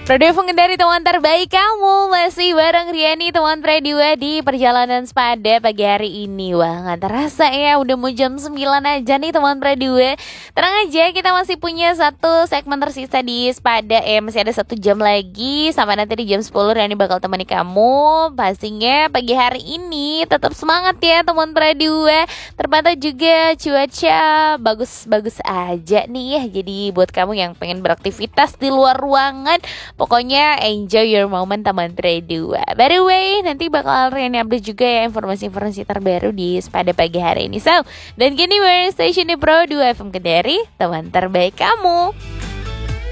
Radio Pengendari teman terbaik kamu. Masih bareng Riani teman Predua di perjalanan sepada pagi hari ini. Wah gak terasa ya, udah mau jam 9 aja nih teman Predua. Tenang aja, kita masih punya satu segmen tersisa di sepada. Masih ada 1 jam lagi. Sampai nanti di jam 10 Riani bakal temani kamu. Pastinya pagi hari ini tetap semangat ya teman Predua. Terpantau juga cuaca bagus-bagus aja nih ya. Jadi buat kamu yang pengen beraktivitas di luar ruangan, pokoknya enjoy your moment teman Predua. By the way, nanti bakal Riani update juga ya informasi-informasi terbaru di sepada pagi hari ini. So, dan gini we're station di Pro 2 FM Kendari, teman terbaik kamu.